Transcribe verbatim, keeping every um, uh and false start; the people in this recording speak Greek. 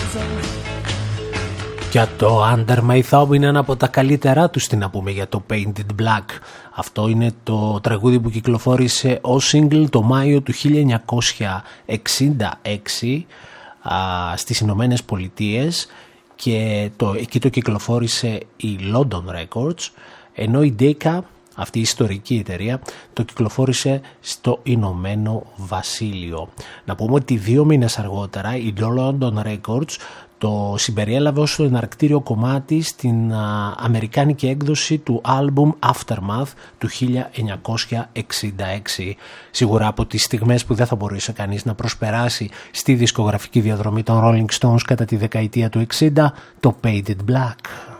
Για το Under My Thumb είναι ένα από τα καλύτερά τους, τι να πούμε για το Painted Black. Αυτό είναι το τραγούδι που κυκλοφόρησε ως single το Μάιο του χίλια εννιακόσια εξήντα έξι α, στις Ηνωμένες Πολιτείες και το, εκεί το κυκλοφόρησε η London Records, ενώ η Decca, αυτή η ιστορική εταιρεία, το κυκλοφόρησε στο Ηνωμένο Βασίλειο. Να πούμε ότι δύο μήνες αργότερα η London Records το συμπεριέλαβε ως το εναρκτήριο κομμάτι στην α, αμερικάνικη έκδοση του album Aftermath του χίλια εννιακόσια εξήντα έξι. Σίγουρα από τις στιγμές που δεν θα μπορούσε κανείς να προσπεράσει στη δισκογραφική διαδρομή των Rolling Stones κατά τη δεκαετία του εξήντα, το Painted Black.